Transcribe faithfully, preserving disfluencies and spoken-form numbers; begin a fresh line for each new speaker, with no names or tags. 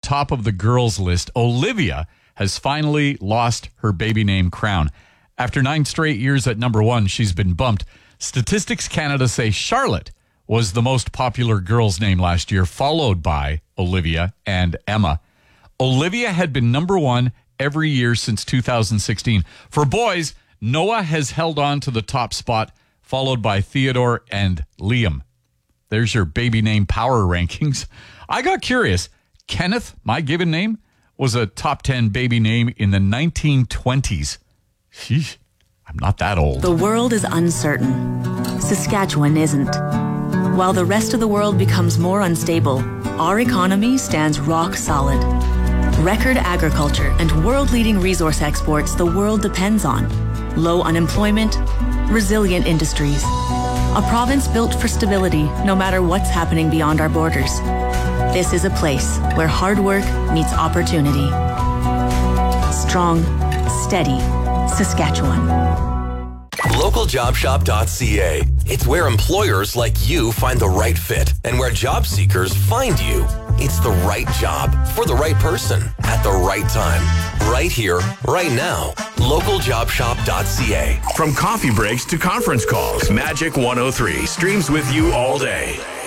top of the girls list, Olivia has finally lost her baby name crown. After nine straight years at number one, she's been bumped. Statistics Canada say Charlotte was the most popular girl's name last year, followed by Olivia and Emma. Olivia had been number one every year since two thousand sixteen. For boys, Noah has held on to the top spot, followed by Theodore and Liam. There's your baby name power rankings. I got curious. Kenneth, my given name, was a top ten baby name in the nineteen twenties. Sheesh, I'm not that old.
The world is uncertain. Saskatchewan isn't. While the rest of the world becomes more unstable, our economy stands rock solid. Record agriculture and world-leading resource exports the world depends on. Low unemployment, resilient industries. A province built for stability no matter what's happening beyond our borders. This is a place where hard work meets opportunity. Strong, steady Saskatchewan.
local job shop dot c a. It's where employers like you find the right fit and where job seekers find you. It's the right job for the right person at the right time. Right here, right now. local job shop dot c a.
From coffee breaks to conference calls, Magic one oh three streams with you all day.